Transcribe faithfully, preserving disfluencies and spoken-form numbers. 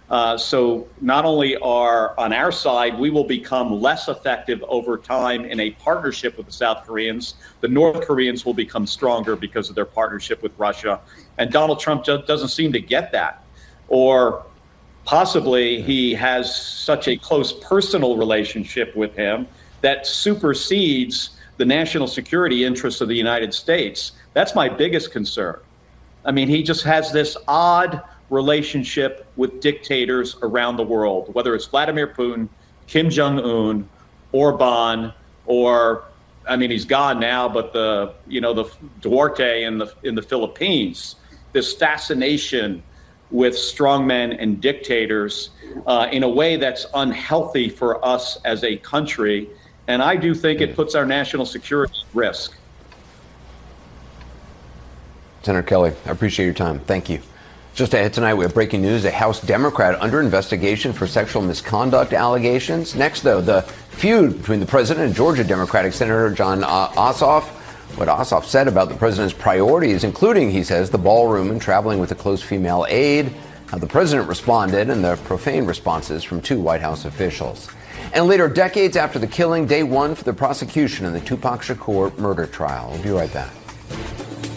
Uh, so not only are on our side, we will become less effective over time in a partnership with the South Koreans. The North Koreans will become stronger because of their partnership with Russia. And Donald Trump just doesn't seem to get that. Or possibly he has such a close personal relationship with him that supersedes the national security interests of the United States. That's my biggest concern. I mean, he just has this odd relationship with dictators around the world, whether it's Vladimir Putin, Kim Jong-un, Orban, or, I mean, he's gone now, but the, you know, the Duarte in the in the Philippines, this fascination with strongmen and dictators uh, in a way that's unhealthy for us as a country. And I do think it puts our national security at risk. Senator Kelly, I appreciate your time. Thank you. Just ahead tonight, we have breaking news. A House Democrat under investigation for sexual misconduct allegations. Next, though, the feud between the president and Georgia Democratic Senator Jon Ossoff. What Ossoff said about the president's priorities, including, he says, the ballroom and traveling with a close female aide. How the president responded and the profane responses from two White House officials. And later, decades after the killing, day one for the prosecution in the Tupac Shakur murder trial. We'll be right back.